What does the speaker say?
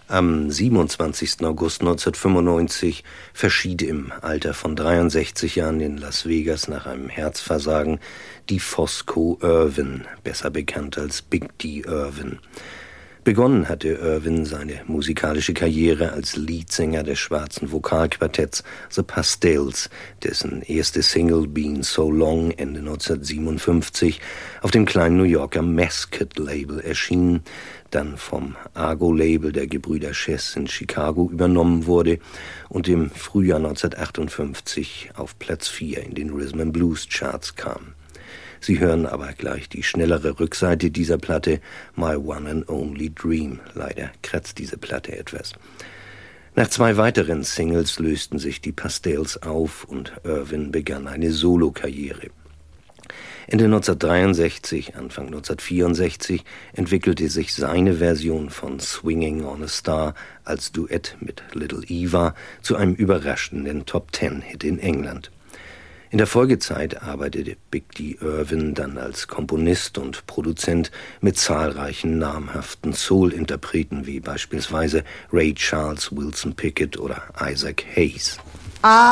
Am 27. August 1995 verschied im Alter von 63 Jahren in Las Vegas nach einem Herzversagen die Fosco Irvin, besser bekannt als Big D. Irvin. Begonnen hatte Irvin seine musikalische Karriere als Leadsänger des schwarzen Vokalquartetts The Pastilles, dessen erste Single Been So Long Ende 1957 auf dem kleinen New Yorker Mascot-Label erschien, dann vom Argo-Label der Gebrüder Chess in Chicago übernommen wurde und im Frühjahr 1958 auf Platz 4 in den Rhythm & Blues Charts kam. Sie hören aber gleich die schnellere Rückseite dieser Platte, My One and Only Dream. Leider kratzt diese Platte etwas. Nach 2 weiteren Singles lösten sich die Pastilles auf und Irvin begann eine Solokarriere. Ende 1963, Anfang 1964 entwickelte sich seine Version von Swinging on a Star als Duett mit Little Eva zu einem überraschenden Top-10-Hit in England. In der Folgezeit arbeitete Big D. Irvin dann als Komponist und Produzent mit zahlreichen namhaften Soul-Interpreten wie beispielsweise Ray Charles, Wilson Pickett oder Isaac Hayes.